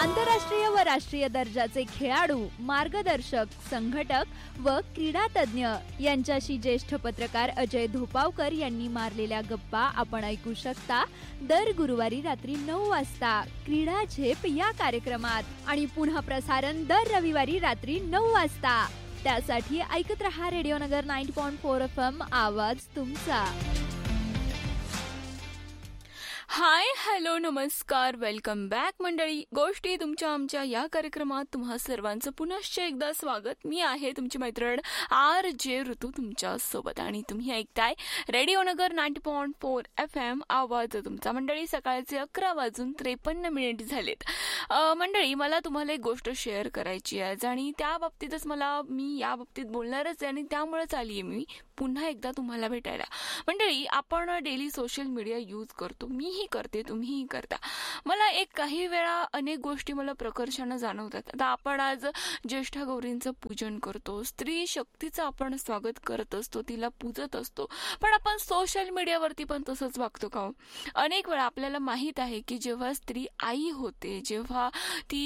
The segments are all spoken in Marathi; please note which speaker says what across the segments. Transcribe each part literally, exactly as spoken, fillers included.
Speaker 1: आंतरराष्ट्रीय व राष्ट्रीय दर्जाचे खेळाडू, मार्गदर्शक, संघटक व क्रीडा तज्ञ यांच्याशी ज्येष्ठ पत्रकार अजय धोपावकर यांनी मारलेल्या गप्पा आपण ऐकू शकता दर गुरुवारी रात्री नऊ वाजता क्रीडा झेप या कार्यक्रमात आणि पुन्हा प्रसारण दर रविवारी रात्री नऊ वाजता. त्यासाठी ऐकत रहा रेडिओ नगर ninety point four F M, आवाज तुमचा.
Speaker 2: हाय, हॅलो, नमस्कार, वेलकम बॅक मंडळी. गोष्टी तुमच्या आमच्या या कार्यक्रमात तुम्हा सर्वांचं पुनश्च एकदा स्वागत. मी आहे तुमची मैत्रीण आर जे ऋतू तुमच्या सोबत आणि तुम्ही ऐकताय रेडिओ नगर ninety point four F M, आवाज तुमचा. मंडळी, सकाळचे अकरा वाजून त्रेपन्न मिनिट झालेत. मंडळी, मला तुम्हाला एक गोष्ट शेअर करायची आहे आणि त्या बाबतीतच मला मी या बाबतीत बोलणारच आहे आणि त्यामुळेच आली आहे मी पुन्हा एकदा तुम्हाला भेटायला. मंडळी, आपण डेली सोशल मीडिया यूज करतो, मीही करते, तुम्हीही करता. मला एक काही वेळा अनेक गोष्टी मला प्रकर्षानं जाणवतात. आता आपण आज ज्येष्ठ गौरींचं पूजन करतो, स्त्री शक्तीचं आपण स्वागत करत असतो, तिला पूजत असतो, पण आपण सोशल मीडियावरती पण तसंच वागतो का? अनेक वेळा आपल्याला माहीत आहे की जेव्हा स्त्री आई होते, जेव्हा ती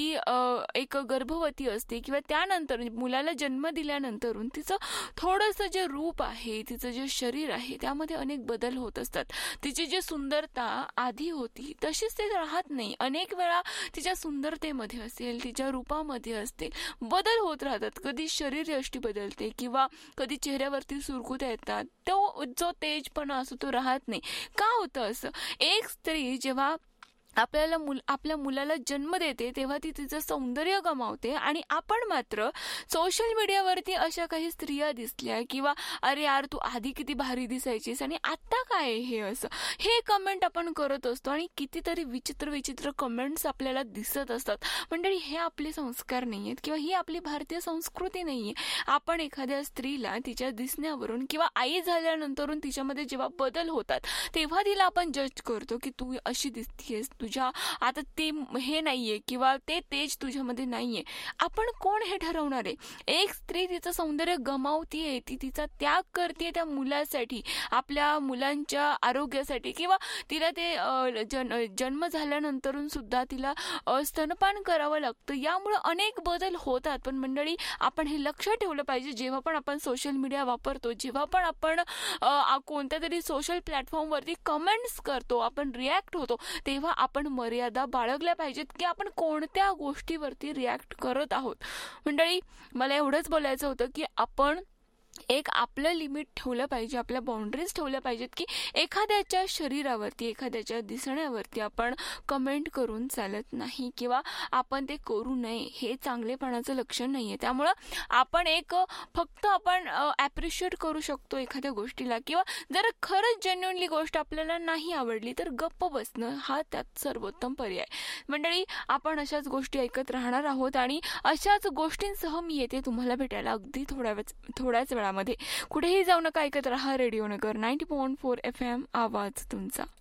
Speaker 2: एक गर्भवती असते किंवा त्यानंतर मुलाला जन्म दिल्यानंतरून तिचं थोडंसं जे रूप आहे, तिचं जे शरीर आहे, त्यामध्ये अनेक बदल होत असतात. तिची जी सुंदरता आधी होती तशीच ते राहत नाही. अनेक वेळा तिच्या सुंदरतेमध्ये असेल, तिच्या रूपामध्ये असते, बदल होत राहतात. कधी शरीर यष्टी बदलते किंवा कधी चेहऱ्यावरती सुरकुत्या येतात. तो जो तेजपणा असतो तो राहत नाही. का होतं असं? एक स्त्री जेव्हा आपल्याला मुल आपल्या मुलाला जन्म देते तेव्हा ती तिचं सौंदर्य गमावते आणि आपण मात्र सोशल मीडियावरती अशा काही स्त्रिया दिसल्या किंवा अरे यार, तू आधी किती भारी दिसायचीस आणि आता काय हे, असं हे कमेंट आपण करत असतो आणि कितीतरी विचित्र विचित्र कमेंट्स आपल्याला दिसत असतात. मंडळी, हे आपले संस्कार नाही आहेत किंवा ही आपली भारतीय संस्कृती नाही आहे. आपण एखाद्या स्त्रीला तिच्या दिसण्यावरून किंवा आई झाल्यानंतरून तिच्यामध्ये जेव्हा बदल होतात तेव्हा तिला आपण जज करतो की तू अशी दिसतीयस, तुझ्या आता ते हे नाहीये किंवा ते तेज तुझ्यामध्ये नाहीये. आपण कोण हे ठरवणार आहे? एक स्त्री तिचं सौंदर्य गमावतीये, ती तिचा त्याग करते त्या मुलासाठी, आपल्या मुलांच्या आरोग्यासाठी किंवा तिला ते जन जन्म झाल्यानंतरून सुद्धा तिला स्तनपान करावं लागतं. यामुळे अनेक बदल होतात. पण मंडळी, आपण हे लक्ष ठेवलं पाहिजे जेव्हा पण आपण सोशल मीडिया वापरतो, जेव्हा पण आपण कोणत्या तरी सोशल प्लॅटफॉर्मवरती कमेंट्स करतो, आपण रिॲक्ट होतो, तेव्हा आपण मर्यादा बाळगल्या पाहिजेत की आपण कोणत्या गोष्टीवरती रिॲक्ट करत आहोत. मंडळी, मला एवढंच बोलायचं होतं की आपण एक आपलं लिमिट ठेवलं पाहिजे, आपल्या बाउंड्रीज ठेवल्या पाहिजेत की एखाद्याच्या शरीरावरती, एखाद्याच्या दिसण्यावरती आपण कमेंट करून चालत नाही किंवा आपण ते करू नये. हे चांगलेपणाचं लक्षण नाहीये. त्यामुळं आपण एक फक्त आपण ॲप्रिशिएट करू शकतो एखाद्या गोष्टीला किंवा जर खरंच जेन्युइनली गोष्ट आपल्याला नाही आवडली तर गप्प बसणं हा त्यात सर्वोत्तम पर्याय. मंडळी, आपण अशाच गोष्टी ऐकत राहणार आहोत आणि अशाच गोष्टींसह मी येते तुम्हाला भेटायला अगदी थोड्या वेळ थोड्याच वेळामध्ये. कुठेही जाऊ नका, ऐकत रहा रेडिओ नगर ninety point four F M, आवाज तुमचा.